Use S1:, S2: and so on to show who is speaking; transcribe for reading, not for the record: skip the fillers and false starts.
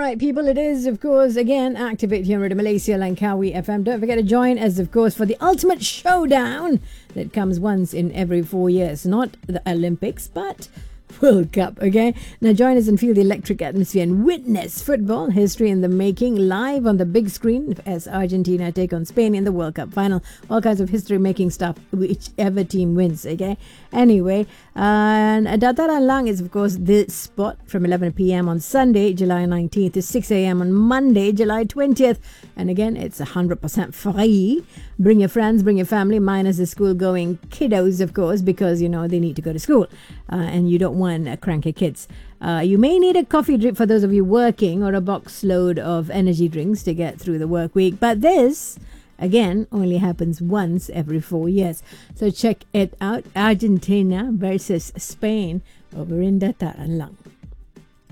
S1: right, people, it is, of course, again, Activate here at Malaysia Langkawi FM. Don't forget to join us, of course, for the ultimate showdown that comes once in every 4 years. Not the Olympics, but World Cup, okay? Now join us and feel the electric atmosphere and witness football history in the making live on the big screen as Argentina take on Spain in the World Cup final. All kinds of history-making stuff, whichever team wins, okay? Anyway, and Dataran Lang is, of course, the spot from 11 p.m. on Sunday, July 19th to 6 a.m. on Monday, July 20th. And again, it's 100% free. Bring your friends, bring your family, minus the school-going kiddos, of course, because, you know, they need to go to school. And you don't want cranky kids. You may need a coffee drip for those of you working or a box load of energy drinks to get through the work week. But this, again, only happens once every 4 years. So check it out. Argentina versus Spain over in Dataran Lang.